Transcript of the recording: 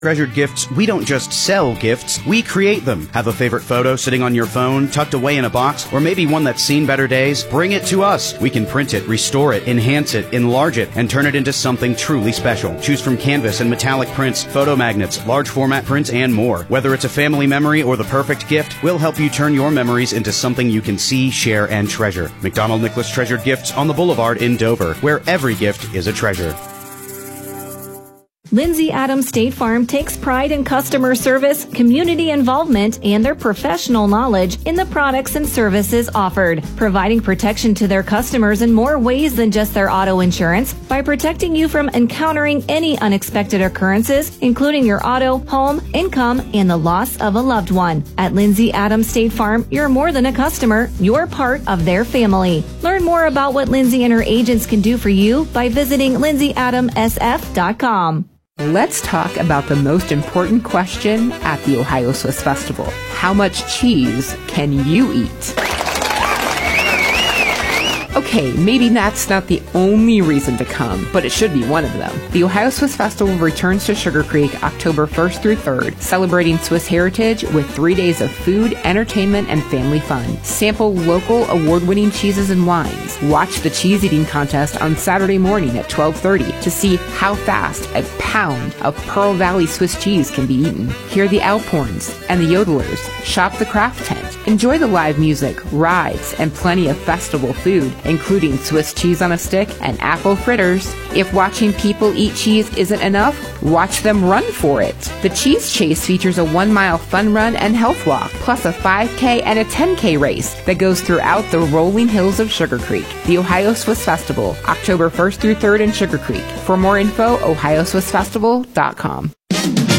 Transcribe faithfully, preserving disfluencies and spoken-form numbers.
Treasured Gifts, we don't just sell gifts, we create them. Have a favorite photo sitting on your phone, tucked away in a box, or maybe one that's seen better days? Bring it to us. We can print it, restore it, enhance it, enlarge it, and turn it into something truly special. Choose from canvas and metallic prints, photo magnets, large format prints, and more. Whether it's a family memory or the perfect gift, we'll help you turn your memories into something you can see, share, and treasure. McDonald Nicholas Treasured Gifts on the Boulevard in Dover, where every gift is a treasure. Lindsay Adams State Farm takes pride in customer service, community involvement, and their professional knowledge in the products and services offered, providing protection to their customers in more ways than just their auto insurance by protecting you from encountering any unexpected occurrences, including your auto, home, income, and the loss of a loved one. At Lindsay Adams State Farm, you're more than a customer, you're part of their family. Learn more about what Lindsay and her agents can do for you by visiting lindsay adam s f dot com. Let's talk about the most important question at the Ohio Swiss Festival. How much cheese can you eat? Okay, maybe that's not the only reason to come, but it should be one of them. The Ohio Swiss Festival returns to Sugar Creek October first through third, celebrating Swiss heritage with three days of food, entertainment, and family fun. Sample local award-winning cheeses and wines. Watch the cheese eating contest on Saturday morning at twelve thirty to see how fast a pound of Pearl Valley Swiss cheese can be eaten. Hear the Alphorns and the Yodelers. Shop the craft tent. Enjoy the live music, rides, and plenty of festival food, including Swiss cheese on a stick and apple fritters. If watching people eat cheese isn't enough, watch them run for it. The Cheese Chase features a one-mile fun run and health walk, plus a five K and a ten K race that goes throughout the rolling hills of Sugar Creek. The Ohio Swiss Festival, October first through third in Sugar Creek. For more info, ohio swiss festival dot com.